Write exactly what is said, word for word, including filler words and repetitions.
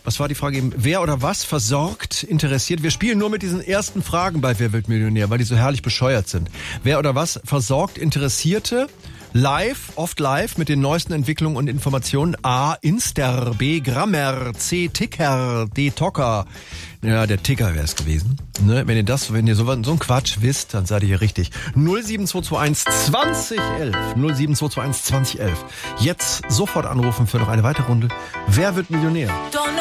Was war die Frage eben? Wer oder was versorgt, interessiert? Wir spielen nur mit diesen ersten Fragen bei Wer wird Millionär, weil die so herrlich bescheuert sind. Wer oder was versorgt Interessierte? Live, oft live mit den neuesten Entwicklungen und Informationen. A. Inster, B. Grammer, C. Ticker, D. Tocker. Ja, der Ticker wäre es gewesen. Ne? Wenn ihr das, wenn ihr so, so einen Quatsch wisst, dann seid ihr hier richtig. null sieben zwei zwei eins zwanzig elf. null sieben zwei zwei eins zwanzig elf. Jetzt sofort anrufen für noch eine weitere Runde. Wer wird Millionär?